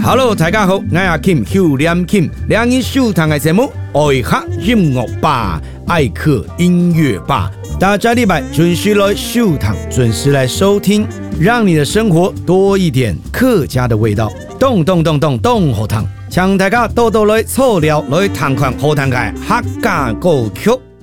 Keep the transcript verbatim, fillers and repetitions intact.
Hello， 大家好，我是 Kim 邱念 Kim， 两人收听的节目爱客音乐吧，爱客音乐吧。大家礼拜准时来收听，准时来收听，让你的生活多一点客家的味道。动动动动动好汤，请大家多多来凑料来谈款好谈嘅客家歌曲。